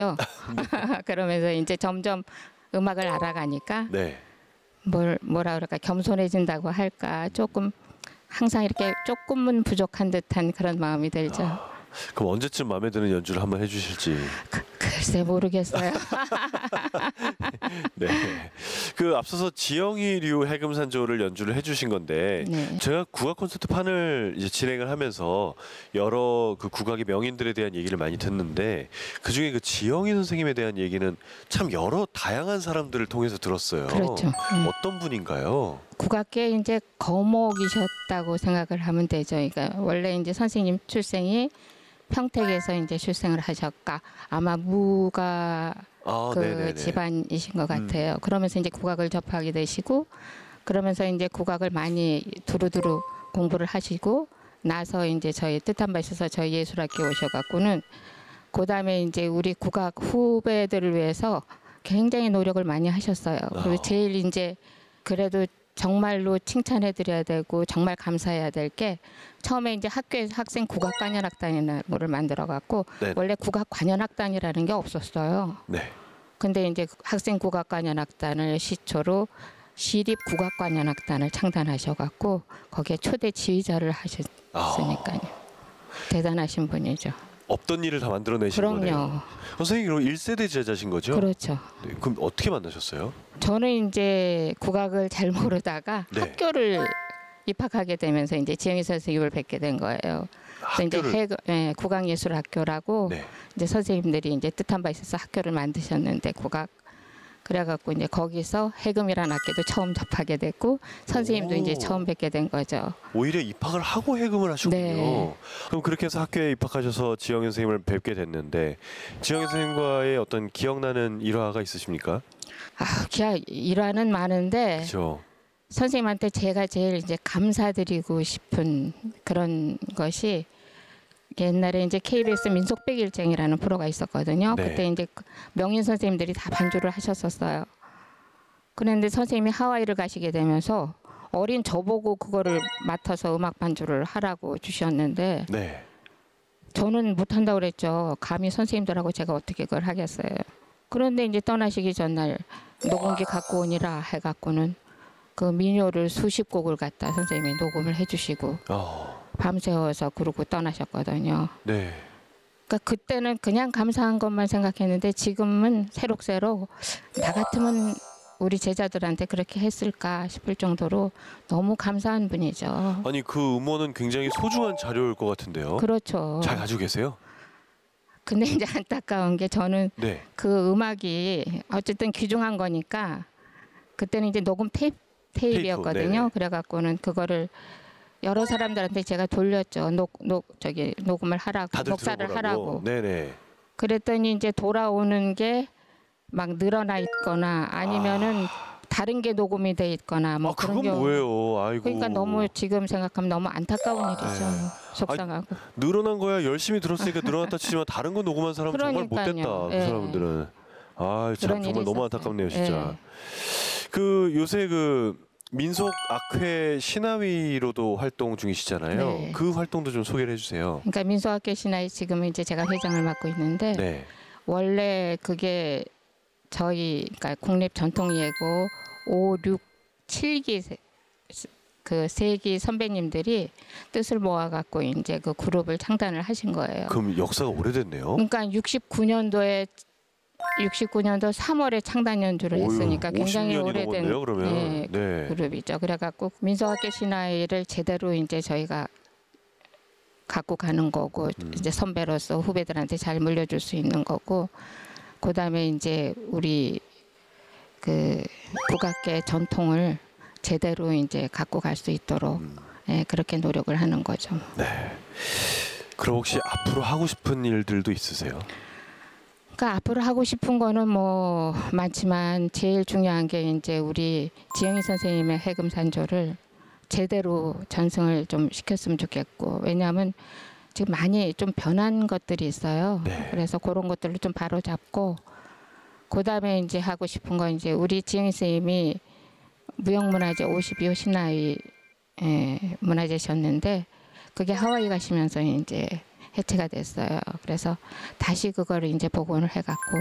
그러면서 이제 점점 음악을 알아가니까 네. 뭐라 그럴까 겸손해진다고 할까 조금 항상 이렇게 조금은 부족한 듯한 그런 마음이 들죠. 그럼 언제쯤 마음에 드는 연주를 한번 해주실지. 글쎄 모르겠어요. 네. 그 앞서서 지영이류 해금산조를 연주를 해주신 건데 네. 제가 국악 콘서트 판을 이제 진행을 하면서 여러 그 국악의 명인들에 대한 얘기를 많이 듣는데 그 중에 그 지영이 선생님에 대한 얘기는 참 여러 다양한 사람들을 통해서 들었어요. 그렇죠. 어떤 분인가요? 국악계 이제 거목이셨다고 생각을 하면 되죠. 그러니까 원래 이제 선생님 출생이 평택에서 이제 출생을 하셨까 아마 무가 그 네네네. 집안이신 것 같아요. 그러면서 이제 국악을 접하게 되시고 그러면서 이제 국악을 많이 두루두루 공부를 하시고 나서 이제 저희 뜻한 바 있어서 저희 예술학교 오셔갖고는 그다음에 이제 우리 국악 후배들을 위해서 굉장히 노력을 많이 하셨어요. 그리고 제일 이제 그래도 정말로 칭찬해드려야 되고 정말 감사해야 될 게 처음에 이제 학교에서 학생 국악 관현악단이라는 거를 만들어갖고 네네. 원래 국악 관현악단이라는 게 없었어요. 네. 근데 이제 학생 국악 관현악단을 시초로 시립 국악 관현악단을 창단하셔갖고 거기에 초대 지휘자를 하셨으니까요. 대단하신 분이죠. 없던 일을 다 만들어내신 그럼요. 거네요. 선생님 그럼 1세대 제자신 거죠? 그렇죠. 네, 그럼 어떻게 만나셨어요? 저는 이제 국악을 잘 모르다가 네. 학교를 입학하게 되면서 이제 지영이 선생님을 뵙게 된 거예요. 그래서 이제 국악예술학교라고 네. 이제 선생님들이 이제 뜻한 바 있어서 학교를 만드셨는데 국악 그래갖고 이제 거기서 해금이라는 악기도 처음 접하게 됐고 선생님도 오. 이제 처음 뵙게 된 거죠. 오히려 입학을 하고 해금을 하셨군요. 네. 그럼 그렇게 해서 학교에 입학하셔서 지영현 선생님을 뵙게 됐는데 지영현 선생님과의 어떤 기억나는 일화가 있으십니까? 일화는 많은데 그렇죠. 선생님한테 제가 제일 이제 감사드리고 싶은 그런 것이 옛날에 이제 KBS 민속백일쟁이라는 프로가 있었거든요. 네. 그때 이제 명인 선생님들이 다 반주를 하셨었어요. 그런데 선생님이 하와이를 가시게 되면서 어린 저보고 그거를 맡아서 음악 반주를 하라고 주셨는데 네. 저는 못한다고 그랬죠. 감히 선생님들하고 제가 어떻게 그걸 하겠어요. 그런데 이제 떠나시기 전날 녹음기 갖고 오니라 해갖고는 그 민요를 수십 곡을 갖다 선생님이 녹음을 해주시고 밤새워서 그러고 떠나셨거든요. 네. 그러니까 그때는 그냥 감사한 것만 생각했는데 지금은 새록새록 나 같으면 우리 제자들한테 그렇게 했을까 싶을 정도로 너무 감사한 분이죠. 아니 그 음원은 굉장히 소중한 자료일 것 같은데요. 그렇죠. 잘 가지고 계세요? 근데 이제 안타까운 게 저는 네. 그 음악이 어쨌든 귀중한 거니까 그때는 이제 녹음 테이프였거든요. 네네. 그래갖고는 그거를 여러 사람들한테 제가 돌렸죠. 녹음을 하라고, 다들 녹사를 들어보라고. 하라고. 네네. 그랬더니 이제 돌아오는 게 막 늘어나 있거나 아니면은 다른 게 녹음이 돼 있거나 뭐 그런 그건 경우. 뭐예요? 아이고. 그러니까 너무 지금 생각하면 너무 안타까운 일이죠. 네. 속상하고. 늘어난 거야 열심히 들었으니까 늘어났다 치지만 다른 거 녹음한 사람은 정말 그러니까요. 못됐다. 그 예. 사람들은. 참 그런 정말 일이 너무 있었어요. 안타깝네요 진짜. 예. 그 요새 그 민속 악회 신화위로도 활동 중이시잖아요. 네. 그 활동도 좀 소개를 해주세요. 그러니까 민속학교 신화에 지금 이제 제가 회장을 맡고 있는데 네. 원래 그게 저희 그러니까 국립 전통예고 5, 6, 7기 그 세기 선배님들이 뜻을 모아갖고 이제 그 그룹을 창단을 하신 거예요. 그럼 역사가 오래됐네요. 그러니까 69년도 3월에 창단 연주를 했으니까 굉장히 50년이 오래된 넘었네요, 그러면. 네. 그룹이죠. 그래갖고 민속학교 신화를 제대로 이제 저희가 갖고 가는 거고 이제 선배로서 후배들한테 잘 물려줄 수 있는 거고 그다음에 이제 우리 그 국악계 전통을 제대로 이제 갖고 갈 수 있도록 그렇게 노력을 하는 거죠. 네. 그럼 혹시 앞으로 하고 싶은 일들도 있으세요? 그러니까 앞으로 하고 싶은 거는 뭐 많지만 제일 중요한 게 이제 우리 지영이 선생님의 해금산조를 제대로 전승을 좀 시켰으면 좋겠고 왜냐하면 지금 많이 좀 변한 것들이 있어요. 네. 그래서 그런 것들을 좀 바로 잡고 그다음에 이제 하고 싶은 건 이제 우리 지영이 선생님이 무형문화재 52호 신화위 문화재셨는데 그게 하와이 가시면서 이제 해체가 됐어요. 그래서 다시 그거를 이제 복원을 해갖고